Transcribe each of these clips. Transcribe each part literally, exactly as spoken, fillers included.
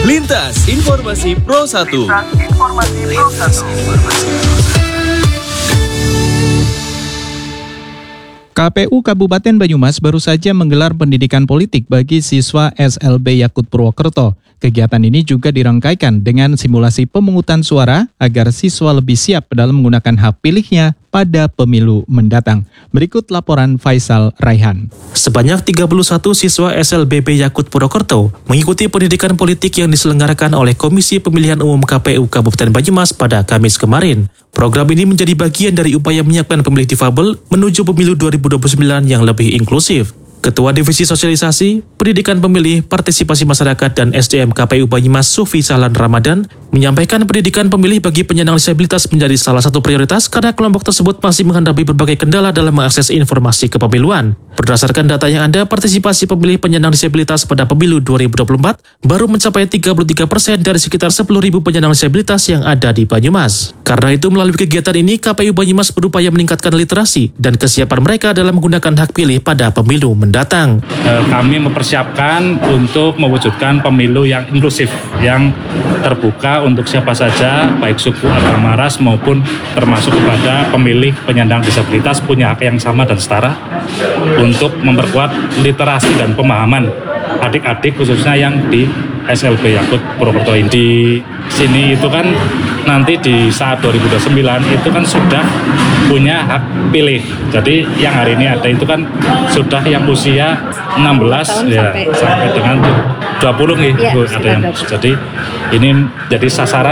Lintas Informasi Pro satu. Informasi Pro satu. K P U Kabupaten Banyumas baru saja menggelar pendidikan politik bagi siswa S L B Yakut Purwokerto. Kegiatan ini juga dirangkaikan dengan simulasi pemungutan suara agar siswa lebih siap dalam menggunakan hak pilihnya pada pemilu mendatang. Berikut laporan Faisal Raihan. Sebanyak tiga puluh satu siswa S L B B Yakut Purwokerto mengikuti pendidikan politik yang diselenggarakan oleh Komisi Pemilihan Umum K P U Kabupaten Banyumas pada Kamis kemarin. Program ini menjadi bagian dari upaya menyiapkan pemilih difabel menuju pemilu dua ribu dua puluh sembilan yang lebih inklusif. Ketua Divisi Sosialisasi, Pendidikan Pemilih, Partisipasi Masyarakat, dan S D M K P U Banyumas Sufi Salan Ramadan menyampaikan pendidikan pemilih bagi penyandang disabilitas menjadi salah satu prioritas karena kelompok tersebut masih menghadapi berbagai kendala dalam mengakses informasi kepemiluan. Berdasarkan data yang ada, partisipasi pemilih penyandang disabilitas pada pemilu dua ribu dua puluh empat baru mencapai tiga puluh tiga persen dari sekitar sepuluh ribu penyandang disabilitas yang ada di Banyumas. Karena itu, melalui kegiatan ini, K P U Banyumas berupaya meningkatkan literasi dan kesiapan mereka dalam menggunakan hak pilih pada pemilu mendatang. Kami mempersiapkan untuk mewujudkan pemilu yang inklusif, yang terbuka untuk siapa saja, baik suku, agama, ras maupun termasuk kepada pemilih penyandang disabilitas punya hak yang sama dan setara untuk memperkuat literasi dan pemahaman adik-adik khususnya yang di S L B Yakut Purwokerto ini. Di sini itu kan nanti di saat dua ribu dua puluh sembilan itu kan sudah punya hak pilih. Jadi yang hari ini ada itu kan sudah yang usia enam belas ya sampai, sampai dengan dua puluh nih, ya, Bu, ada yang. Jadi ini jadi sasaran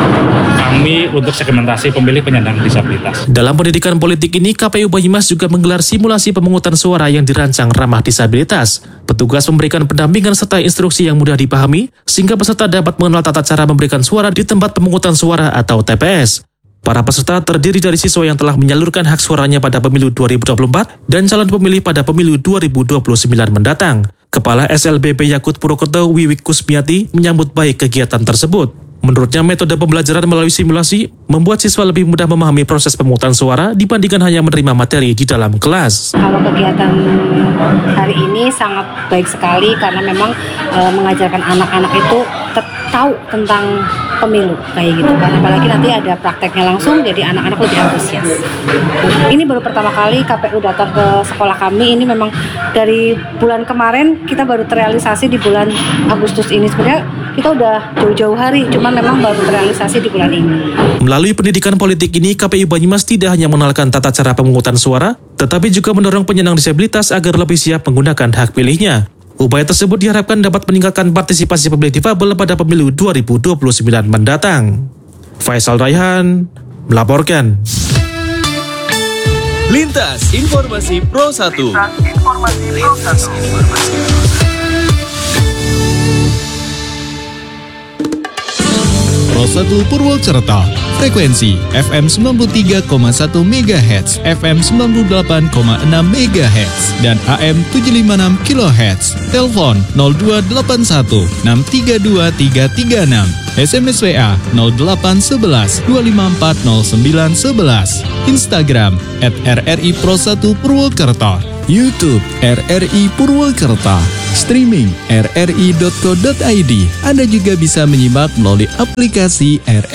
kami untuk segmentasi pemilih penyandang disabilitas. Dalam pendidikan politik ini, K P U Banyumas juga menggelar simulasi pemungutan suara yang dirancang ramah disabilitas. Petugas memberikan pendampingan serta instruksi yang mudah dipahami, sehingga peserta dapat mengenal tata cara memberikan suara di tempat pemungutan suara atau T P S. Para peserta terdiri dari siswa yang telah menyalurkan hak suaranya pada pemilu dua ribu dua puluh empat dan calon pemilih pada pemilu dua ribu dua puluh sembilan mendatang. Kepala S L B B Yakut Purwokerto Wiwik Kusmiati menyambut baik kegiatan tersebut. Menurutnya, metode pembelajaran melalui simulasi membuat siswa lebih mudah memahami proses pemungutan suara dibandingkan hanya menerima materi di dalam kelas. Kalau kegiatan hari ini sangat baik sekali karena memang e, mengajarkan anak-anak itu tahu tentang pemilu kayak gitu kan, apalagi nanti ada prakteknya langsung, jadi anak-anak lebih antusias. Ini baru pertama kali K P U datang ke sekolah kami. Ini memang dari bulan kemarin kita baru terrealisasi di bulan Agustus ini. Sebenarnya kita udah jauh-jauh hari, cuman memang baru terrealisasi di bulan ini. Melalui pendidikan politik ini, K P U Banyumas tidak hanya mengenalkan tata cara pemungutan suara, tetapi juga mendorong penyandang disabilitas agar lebih siap menggunakan hak pilihnya. Upaya tersebut diharapkan dapat meningkatkan partisipasi pemilih difabel pada pemilu dua ribu dua puluh sembilan mendatang. Faisal Raihan melaporkan. Lintas Informasi Pro satu. Lintas Informasi Pro satu. Pro satu Purwokerto, frekuensi F M sembilan puluh tiga koma satu megahertz, F M sembilan puluh delapan koma enam megahertz, dan A M tujuh ratus lima puluh enam kilohertz. Telepon nol dua delapan satu enam tiga dua tiga tiga enam, S M S W A nol delapan satu satu dua lima empat nol sembilan satu satu, Instagram at R R I Pro satu Purwokerto, YouTube R R I Purwokerto, streaming r r i dot co dot i d. Anda juga bisa menyimak melalui aplikasi R R I